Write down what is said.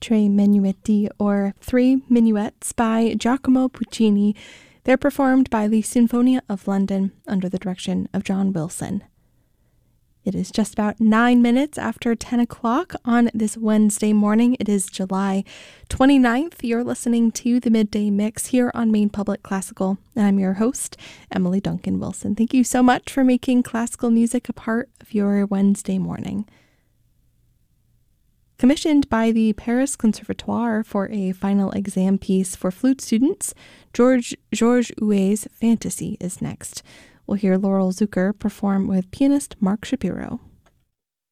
Tre Minuetti, or Three Minuets by Giacomo Puccini. They're performed by the Sinfonia of London under the direction of John Wilson. It is just about 9 minutes after 10 o'clock on this Wednesday morning. It is July 29th. You're listening to the Midday Mix here on Maine Public Classical, and I'm your host, Emily Duncan Wilson. Thank you so much for making classical music a part of your Wednesday morning. Commissioned by the Paris Conservatoire for a final exam piece for flute students, Georges Huet's Fantasy is next. We'll hear Laurel Zucker perform with pianist Mark Shapiro.